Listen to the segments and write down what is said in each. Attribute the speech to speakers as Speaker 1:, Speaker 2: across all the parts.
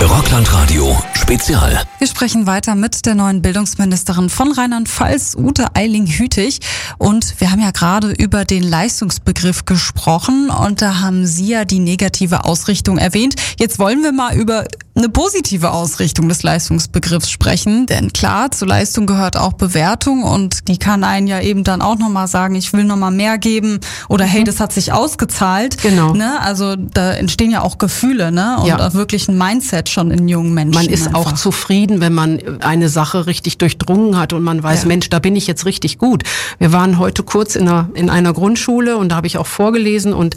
Speaker 1: Rockland-Radio Spezial.
Speaker 2: Wir sprechen weiter mit der neuen Bildungsministerin von Rheinland-Pfalz, Ute Eiling-Hütig. Und wir haben ja gerade über den Leistungsbegriff gesprochen und da haben Sie ja die negative Ausrichtung erwähnt. Jetzt wollen wir mal über eine positive Ausrichtung des Leistungsbegriffs sprechen. Denn klar, zur Leistung gehört auch Bewertung und die kann einen ja eben dann auch nochmal sagen, ich will nochmal mehr geben oder hey, das hat sich ausgezahlt.
Speaker 3: Genau.
Speaker 2: Ne? Also da entstehen ja auch Gefühle, ne? Und
Speaker 3: Ja.
Speaker 2: auch wirklich ein Mindset schon in jungen Menschen.
Speaker 3: Man ist
Speaker 2: einfach
Speaker 3: auch zufrieden, wenn man eine Sache richtig durchdrungen hat und man weiß,
Speaker 2: Ja.
Speaker 3: Mensch, da bin ich jetzt richtig gut. Wir waren heute kurz in einer Grundschule und da habe ich auch vorgelesen und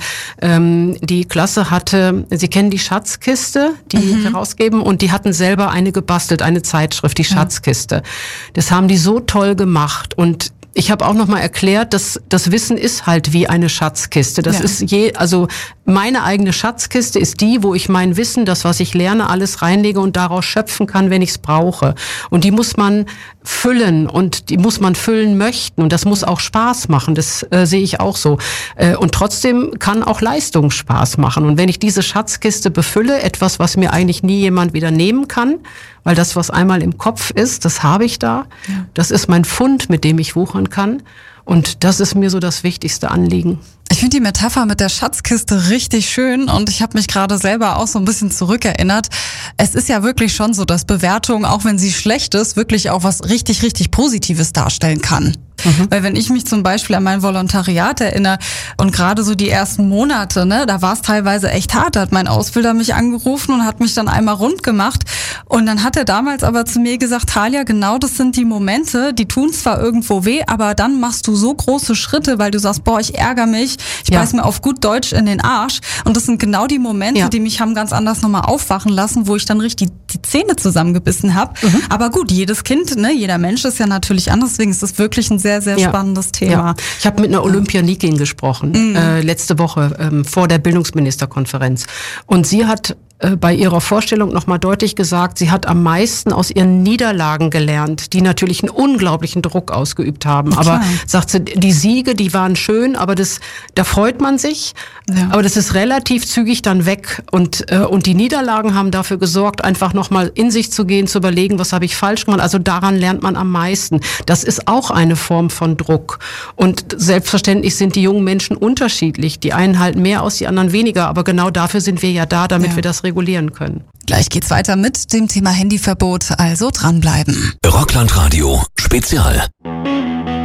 Speaker 3: die Klasse hatte, Sie kennen die Schatzkiste, die wir rausgeben, und die hatten selber eine gebastelt, eine Zeitschrift, die Schatzkiste. Das haben die so toll gemacht und ich habe auch noch mal erklärt, dass das Wissen ist halt wie eine Schatzkiste. Das
Speaker 2: Ja.
Speaker 3: ist also meine eigene Schatzkiste ist die, wo ich mein Wissen, das was ich lerne, alles reinlege und daraus schöpfen kann, wenn ich es brauche. Und die muss man füllen und die muss man füllen möchten und das muss auch Spaß machen. Das sehe ich auch so. Und trotzdem kann auch Leistung Spaß machen. Und wenn ich diese Schatzkiste befülle, etwas, was mir eigentlich nie jemand wieder nehmen kann, weil das, was einmal im Kopf ist, das habe ich da.
Speaker 2: Ja.
Speaker 3: Das ist mein Fund, mit dem ich wuchern kann. Und das ist mir so das wichtigste Anliegen.
Speaker 2: Ich finde die Metapher mit der Schatzkiste richtig schön und ich habe mich gerade selber auch so ein bisschen zurückerinnert. Es ist ja wirklich schon so, dass Bewertung, auch wenn sie schlecht ist, wirklich auch was richtig, richtig Positives darstellen kann. Weil wenn ich mich zum Beispiel an mein Volontariat erinnere und gerade so die ersten Monate, ne, da war es teilweise echt hart, da hat mein Ausbilder mich angerufen und hat mich dann einmal rund gemacht und dann hat er damals aber zu mir gesagt, Thalia, genau das sind die Momente, die tun zwar irgendwo weh, aber dann machst du so große Schritte, weil du sagst, boah, ich ärgere mich, ich
Speaker 3: Ja.
Speaker 2: beiß mir auf gut Deutsch in den Arsch und das sind genau die Momente,
Speaker 3: Ja.
Speaker 2: die mich haben ganz anders nochmal aufwachen lassen, wo ich dann richtig die Zähne zusammengebissen habe. Aber gut, jedes Kind, ne, jeder Mensch ist ja natürlich anders, deswegen ist das wirklich ein sehr, sehr
Speaker 3: Ja.
Speaker 2: spannendes Thema.
Speaker 3: Ja. Ich habe mit einer Olympianikin gesprochen, letzte Woche vor der Bildungsministerkonferenz. Und sie hat bei ihrer Vorstellung nochmal deutlich gesagt, sie hat am meisten aus ihren Niederlagen gelernt, die natürlich einen unglaublichen Druck ausgeübt haben.
Speaker 2: Ja,
Speaker 3: Aber
Speaker 2: klar.
Speaker 3: sagt sie, die Siege, die waren schön, aber da freut man sich.
Speaker 2: Ja.
Speaker 3: Aber das ist relativ zügig dann weg. Und die Niederlagen haben dafür gesorgt, einfach nochmal in sich zu gehen, zu überlegen, was habe ich falsch gemacht. Also daran lernt man am meisten. Das ist auch eine Form von Druck. Und selbstverständlich sind die jungen Menschen unterschiedlich. Die einen halten mehr aus, die anderen weniger. Aber genau dafür sind wir ja da, damit
Speaker 2: Ja.
Speaker 3: wir das regulieren können.
Speaker 2: Gleich geht's weiter mit dem Thema Handyverbot, also dranbleiben.
Speaker 1: Rockland-Radio Spezial.